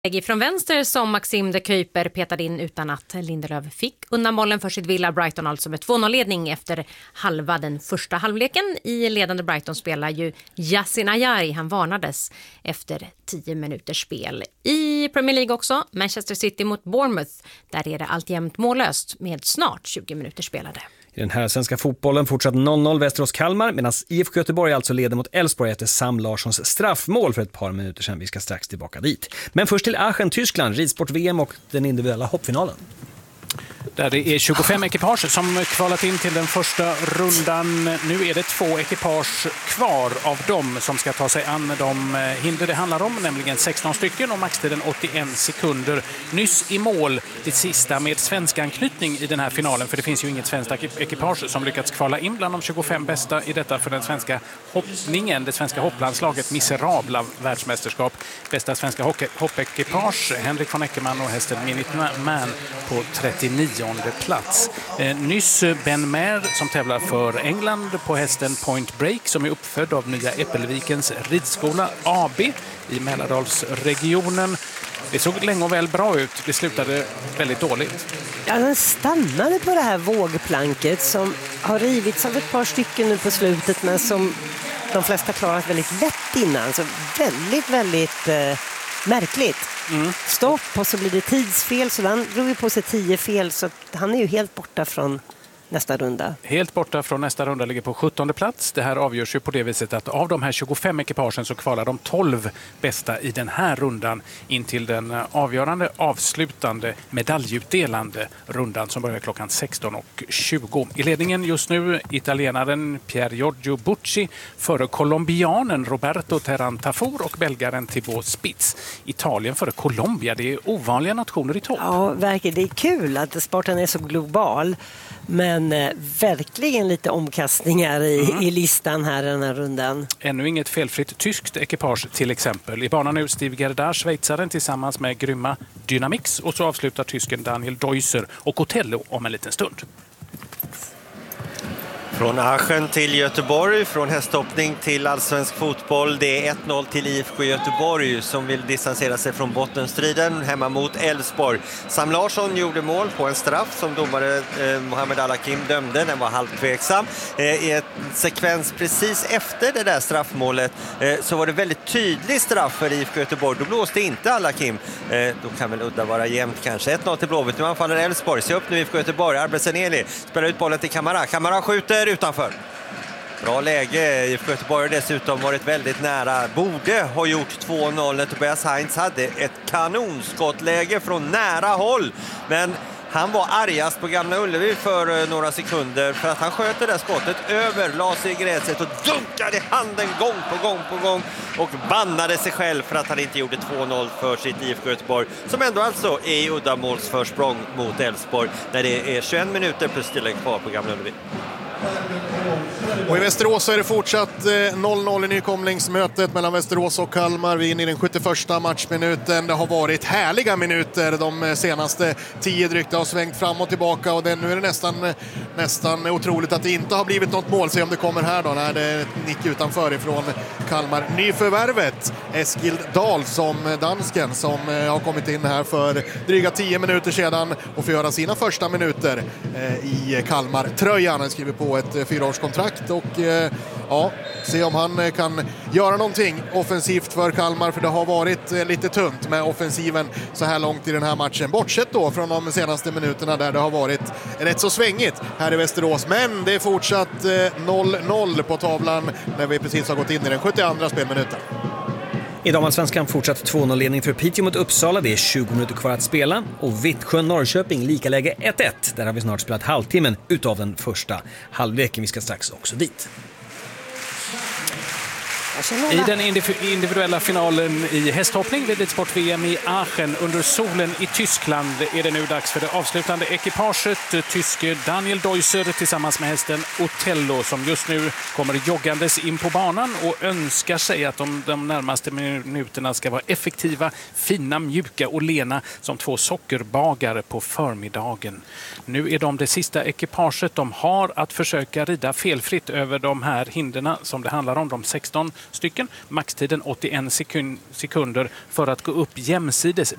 Lägg från vänster som Maxim de Kuyper petade in utan att Lindelöf fick undan bollen för sitt Villa. Brighton alltså med 2-0-ledning efter halva den första halvleken. I ledande Brighton spelar ju Yassin Ayari. Han varnades efter 10 minuters spel. I Premier League också, Manchester City mot Bournemouth. Där är det alltjämt mållöst med snart 20 minuter spelade. I den här svenska fotbollen fortsatt 0-0 Västerås-Kalmar medan IFK Göteborg alltså leder mot Elfsborg efter Sam Larssons straffmål för ett par minuter sedan. Vi ska strax tillbaka dit. Men först till Aachen, Tyskland, ridsport-VM och den individuella hoppfinalen. Där det är 25 ekipage som kvalat in till den första rundan. Nu är det 2 ekipage kvar av dem som ska ta sig an de hinder det handlar om, nämligen 16 stycken och maxtiden 81 sekunder. Nyss i mål det sista med svensk anknytning i den här finalen, för det finns ju inget svenskt ekipage som lyckats kvala in bland de 25 bästa i detta för den svenska hoppningen. Det svenska hopplandslaget miserabla världsmästerskap. Bästa svenska hoppekipage Henrik von Eckermann och hästen Minuteman på 39:e plats. Nyss Ben Maher som tävlar för England på hästen Point Break som är uppfödd av Nya Äppelvikens ridskola AB i Mälardalsregionen. Det såg länge och väl bra ut. Det slutade väldigt dåligt. Ja, den stannade på det här vågplanket som har rivits av ett par stycken nu på slutet, men som de flesta klarat väldigt lätt innan. Så väldigt märkligt. Stopp och så blir det tidsfel, så han drog ju på sig 10 fel, så han är ju helt borta från nästa runda. Helt borta från nästa runda, ligger på 17:e plats. Det här avgörs ju på det viset att av de här 25 ekipagen så kvalar de 12 bästa i den här rundan in till den avgörande, avslutande, medaljutdelande rundan som börjar klockan 16:20. I ledningen just nu italienaren Pier Giorgio Bucci före colombianen Roberto Terrantafor och belgaren Thibaut Spitz. Italien före Colombia, det är ovanliga nationer i topp. Ja, verkligen. Det är kul att sporten är så global. Men verkligen lite omkastningar i listan här i den här rundan. Ännu inget felfritt tyskt ekipage till exempel. I banan nu Steve Gerdard, schweizaren tillsammans med grymma Dynamix. Och så avslutar tysken Daniel Deusser och Otello om en liten stund. Från Aachen till Göteborg, från hästhoppning till allsvensk fotboll. Det är 1-0 till IFK Göteborg som vill distansera sig från bottenstriden hemma mot Elfsborg. Sam Larsson gjorde mål på en straff som domare Mohamed Al-Hakim dömde. Den var halvtveksam. I en sekvens precis efter det där straffmålet så var det väldigt tydlig straff för IFK Göteborg. Då blåste inte Al-Hakim. Då kan väl udda vara jämnt kanske. 1-0 till Blåvitt. Nu anfaller Elfsborg. Se upp nu IFK Göteborg. Arbeseneli spelar ut bollen till Kamara. Kamara skjuter utanför. Bra läge. IFK Göteborg har dessutom varit väldigt nära. Borde ha gjort 2-0 när Tobias Heinz hade ett kanonskottläge från nära håll. Men han var argast på Gamla Ullevi för några sekunder för att han sköt det där skottet över, la sig i gräset och dunkade handen gång på gång och bannade sig själv för att han inte gjorde 2-0 för sitt IFK Göteborg, som ändå alltså är i uddamålsförsprång mot Elfsborg när det är 21 minuter plus tillägg kvar på Gamla Ullevi. Och i Västerås så är det fortsatt 0-0 i nykomlingsmötet mellan Västerås och Kalmar. Vi är inne i den 71:a matchminuten. Det har varit härliga minuter de senaste 10 drygt. Det har svängt fram och tillbaka och nu är det nästan otroligt att det inte har blivit något mål. Se om det kommer här då när det är ett nick utanför ifrån Kalmar. Nyförvärvet Eskild Dahl som dansken som har kommit in här för dryga 10 minuter sedan och får göra sina första minuter i Kalmar-tröjan. Han skriver på ett 4-årskontrakt och se om han kan göra någonting offensivt för Kalmar, för det har varit lite tunt med offensiven så här långt i den här matchen, bortsett då från de senaste minuterna där det har varit rätt så svängigt här i Västerås, men det är fortsatt 0-0 på tavlan när vi precis har gått in i den 72:a spelminuten. I damallsvenskan fortsatt 2-0-ledning för Piteå mot Uppsala. Det är 20 minuter kvar att spela. Och Vittsjö-Norrköping likaläge 1-1. Där har vi snart spelat halvtimmen utav den första halvleken. Vi ska strax också dit. I den individuella finalen i hästhoppning vid Ridsport-VM i Aachen under solen i Tyskland är det nu dags för det avslutande ekipaget. Tyske Daniel Deusser tillsammans med hästen Otello som just nu kommer joggandes in på banan och önskar sig att de närmaste minuterna ska vara effektiva, fina, mjuka och lena som 2 sockerbagare på förmiddagen. Nu är de det sista ekipaget. De har att försöka rida felfritt över de här hinderna som det handlar om, de 16 stycken. Maxtiden 81 sekunder för att gå upp jämsides